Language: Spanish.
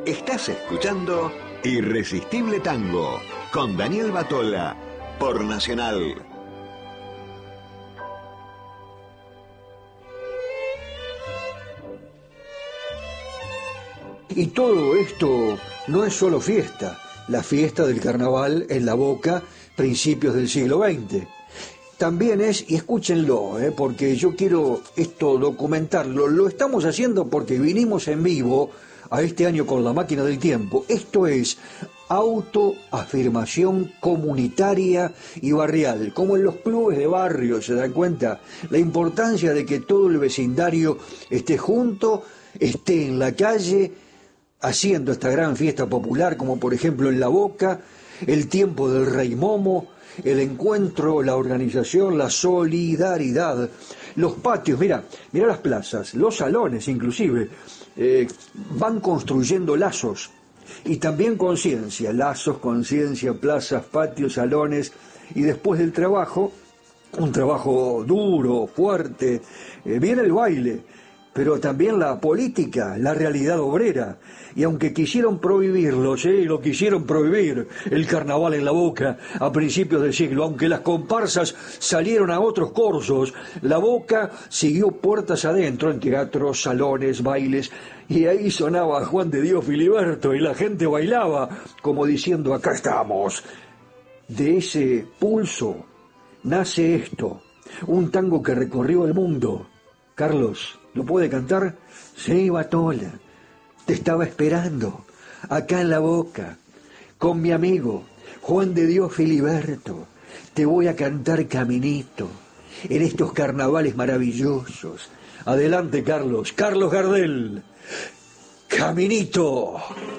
Estás escuchando Irresistible Tango con Daniel Batola por Nacional. Y todo esto no es solo fiesta, la fiesta del carnaval en La Boca, principios del siglo XX. También es, y escúchenlo, porque yo quiero esto documentarlo, lo estamos haciendo porque vinimos en vivo a este año con la máquina del tiempo. Esto es autoafirmación comunitaria y barrial, como en los clubes de barrio, ¿se dan cuenta? La importancia de que todo el vecindario esté junto, esté en la calle, haciendo esta gran fiesta popular, como por ejemplo en La Boca, el tiempo del Rey Momo, el encuentro, la organización, la solidaridad, los patios, mira las plazas, los salones inclusive, van construyendo lazos y también conciencia, lazos, conciencia, plazas, patios, salones, y después del trabajo, un trabajo duro, fuerte, viene el baile, pero también la política, la realidad obrera. Y aunque quisieron prohibirlo, lo quisieron prohibir, el carnaval en La Boca a principios del siglo, aunque las comparsas salieron a otros corsos, La Boca siguió puertas adentro en teatros, salones, bailes, y ahí sonaba Juan de Dios Filiberto y la gente bailaba como diciendo: acá estamos. De ese pulso nace esto, un tango que recorrió el mundo. Carlos, ¿lo puede cantar? Sí, Batola, te estaba esperando, acá en La Boca, con mi amigo Juan de Dios Filiberto. Te voy a cantar Caminito, en estos carnavales maravillosos. Adelante, Carlos, Carlos Gardel, Caminito.